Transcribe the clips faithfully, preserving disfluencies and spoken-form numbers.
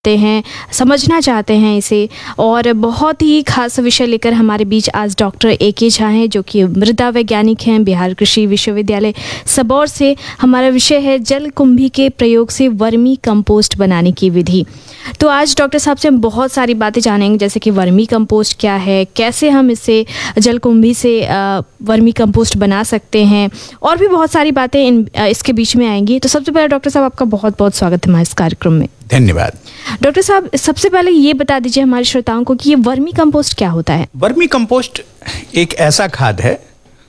हैं, समझना चाहते हैं इसे, और बहुत ही खास विषय लेकर हमारे बीच आज डॉक्टर ए के झा हैं, जो कि मृदा वैज्ञानिक हैं बिहार कृषि विश्वविद्यालय सबौर से। हमारा विषय है जलकुंभी के प्रयोग से वर्मी कंपोस्ट बनाने की विधि। तो आज डॉक्टर साहब से हम बहुत सारी बातें जानेंगे, जैसे कि वर्मी कंपोस्ट क्या है, कैसे हम इससे जलकुंभी से वर्मी कंपोस्ट बना सकते हैं, और भी बहुत सारी बातें इन इसके बीच में आएंगी। तो सबसे पहले डॉक्टर साहब आपका बहुत बहुत स्वागत है हमारे इस कार्यक्रम में। धन्यवाद। डॉक्टर साहब, सबसे पहले ये बता दीजिए हमारे श्रोताओं को कि ये वर्मी कंपोस्ट क्या होता है। वर्मी कंपोस्ट एक ऐसा खाद है,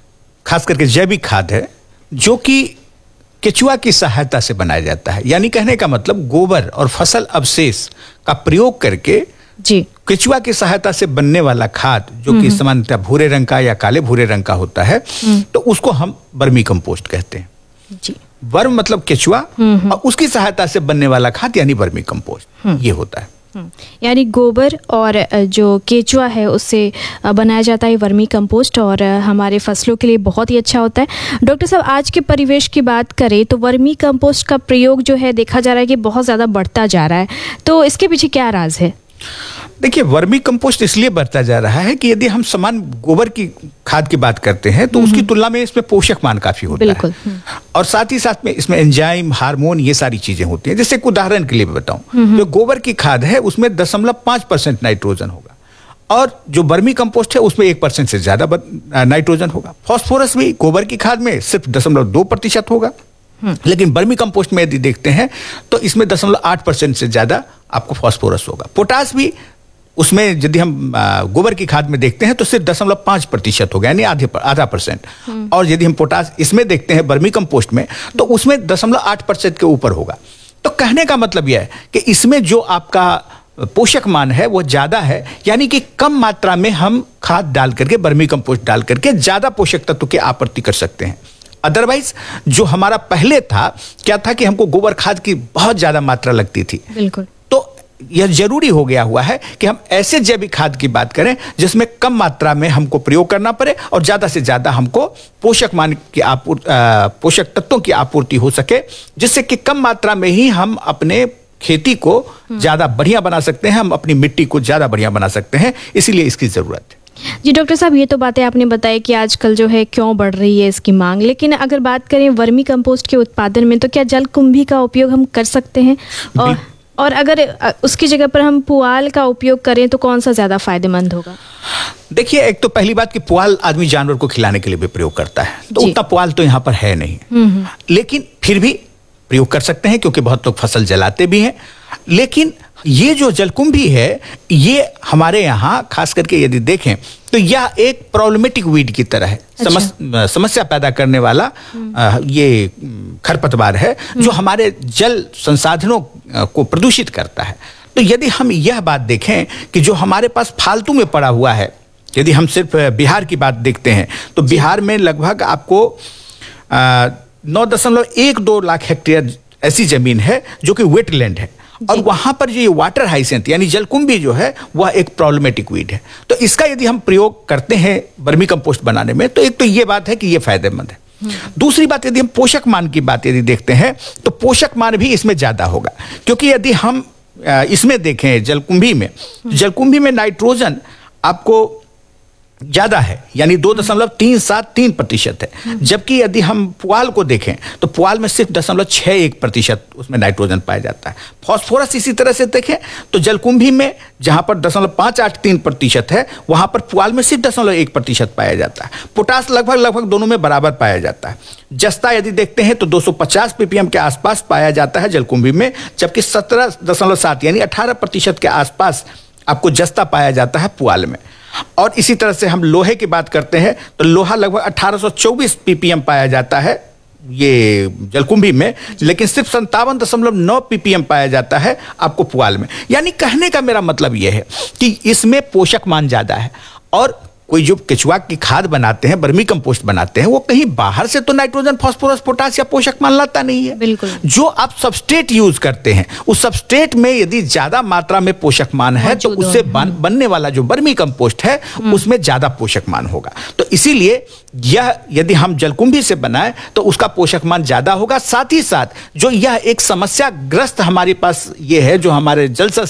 खास करके जैविक खाद है, जो कि केचुआ की सहायता से बनाया जाता है। यानी कहने का मतलब गोबर और फसल अवशेष का प्रयोग करके जी केचुआ की सहायता से बनने वाला खाद, जो कि सामान्यतः भूरे रंग का या काले भूरे रंग का होता है, तो उसको हम वर्मी कंपोस्ट कहते हैं। जी, वर्म मतलब केचुआ, और उसकी सहायता से बनने वाला खाद यानी वर्मी कंपोस्ट, ये होता है। यानी गोबर और जो केचुआ है उससे बनाया जाता है वर्मी कंपोस्ट, और हमारे फसलों के लिए बहुत ही अच्छा होता है। डॉक्टर साहब, आज के परिवेश की बात करें तो वर्मी कंपोस्ट का प्रयोग जो है देखा जा रहा है कि बहुत ज़्यादा बढ़ता जा रहा है, तो इसके पीछे क्या राज है? देखिए, वर्मी कंपोस्ट इसलिए बढ़ता जा रहा है कि यदि हम समान गोबर की खाद की बात करते हैं तो उसकी तुलना में इसमें पोषक मान काफी होता बिल्कुल। है, और साथ ही साथ में इसमें एंजाइम, हार्मोन, ये सारी चीजें होती हैं। जैसे एक उदाहरण के लिए बताऊं, जो गोबर की खाद है उसमें दशमलव पांच परसेंट नाइट्रोजन होगा, और जो वर्मी कंपोस्ट है उसमें एक परसेंट से ज्यादा नाइट्रोजन होगा। फॉस्फोरस भी गोबर की खाद में सिर्फ दशमलव दो प्रतिशत होगा, लेकिन वर्मी कंपोस्ट में यदि देखते हैं तो इसमें दशमलव आठ परसेंट से ज्यादा आपको फॉस्फोरस होगा। पोटास भी उसमें यदि हम गोबर की खाद में देखते हैं तो सिर्फ दशमलव पांच प्रतिशत होगा, यानी आधे आधा परसेंट। और यदि हम पोटास इसमें देखते हैं वर्मी कंपोस्ट में, तो उसमें दशमलव आठ परसेंट के ऊपर होगा। तो कहने का मतलब यह है कि इसमें जो आपका पोषक मान है वो ज्यादा है, यानी कि कम मात्रा में हम खाद डाल करके, वर्मी कंपोस्ट डाल करके ज्यादा पोषक तत्व की आपूर्ति कर सकते हैं। अदरवाइज जो हमारा पहले था, क्या था कि हमको गोबर खाद की बहुत ज्यादा मात्रा लगती थी। बिल्कुल। तो यह जरूरी हो गया हुआ है कि हम ऐसे जैविक खाद की बात करें जिसमें कम मात्रा में हमको प्रयोग करना पड़े और ज्यादा से ज्यादा हमको पोषक मान की आपूर्ति, पोषक तत्वों की आपूर्ति हो सके, जिससे कि कम मात्रा में ही हम अपने खेती को ज्यादा बढ़िया बना सकते हैं, हम अपनी मिट्टी को ज्यादा बढ़िया बना सकते हैं। इसीलिए इसकी जरूरत है। जी डॉक्टर साहब, ये तो बातें आपने बताई कि आजकल जो है क्यों बढ़ रही है इसकी मांग, लेकिन अगर बात करें वर्मी कंपोस्ट के उत्पादन में, तो क्या जलकुंभी का उपयोग हम कर सकते हैं? और और अगर उसकी जगह पर हम पुआल का उपयोग करें तो कौन सा ज्यादा फायदेमंद होगा? देखिए, एक तो पहली बात कि पुआल आदमी जानवर को खिलाने के लिए भी प्रयोग करता है, तो उतना पुआल तो यहाँ पर है नहीं, लेकिन फिर भी प्रयोग कर सकते हैं, क्योंकि बहुत लोग फसल जलाते भी हैं। लेकिन ये जो जलकुंभी है, ये हमारे यहाँ खास करके यदि देखें तो यह एक प्रॉब्लमेटिक वीड की तरह है। अच्छा। समस्या पैदा करने वाला आ, ये खरपतवार है, जो हमारे जल संसाधनों को प्रदूषित करता है। तो यदि हम यह बात देखें कि जो हमारे पास फालतू में पड़ा हुआ है, यदि हम सिर्फ बिहार की बात देखते हैं तो बिहार में लगभग आपको नौ दशमलव एक दो लाख हेक्टेयर ऐसी जमीन है जो कि वेटलैंड है, और वहां पर जो ये वाटर हाइसेंथ यानी जलकुंभी जो है वह एक प्रॉब्लमेटिक वीड है। तो इसका यदि हम प्रयोग करते हैं वर्मी कंपोस्ट बनाने में, तो एक तो ये बात है कि ये फायदेमंद है। दूसरी बात, यदि हम पोषक मान की बात यदि देखते हैं तो पोषक मान भी इसमें ज्यादा होगा, क्योंकि यदि हम इसमें देखें जलकुंभी में, जलकुंभी में नाइट्रोजन आपको ज्यादा है, यानी दो दशमलव तीन सात तीन प्रतिशत है, जबकि यदि हम पुआल को देखें तो पुआल में सिर्फ दशमलव छह एक प्रतिशत उसमें नाइट्रोजन पाया जाता है। फॉस्फोरस इसी तरह से देखें तो जलकुंभी में जहां पर दशमलव पांच आठ तीन प्रतिशत है, वहां पर पुआल में सिर्फ दशमलव एक प्रतिशत पाया जाता है। पोटास लगभग लगभग दोनों में बराबर पाया जाता है। जस्ता यदि देखते हैं तो दो सौ पचास पीपीएम के आसपास पाया जाता है जलकुंभी में, जबकि सत्रह दशमलव सात यानी अठारह प्रतिशत के आसपास आपको जस्ता पाया जाता है पुआल में। और इसी तरह से हम लोहे की बात करते हैं तो लोहा लगभग अठारह सौ चौबीस पीपीएम पाया जाता है ये जलकुंभी में, लेकिन सिर्फ संतावन दशमलव नौ पीपीएम पाया जाता है आपको पुआल में। यानी कहने का मेरा मतलब यह है कि इसमें पोषक मान ज्यादा है, और कोई जो केचुआ की खाद बनाते हैं, वर्मी कंपोस्ट बनाते हैं, वो कहीं बाहर से तो नाइट्रोजन, फास्फोरस, पोटास या पोषक मान लाता नहीं है। बिल्कुल। जो आप सबस्ट्रेट यूज करते हैं, उस सबस्ट्रेट में यदि ज्यादा मात्रा में पोषक मान है तो उससे बन, बनने वाला जो वर्मी कंपोस्ट है उसमें ज्यादा पोषक मान होगा। तो इसीलिए यह यदि हम जलकुंभी से बनाए तो उसका पोषक मान ज्यादा होगा। साथ ही साथ जो यह एक समस्या ग्रस्त हमारे पास ये है, जो हमारे जल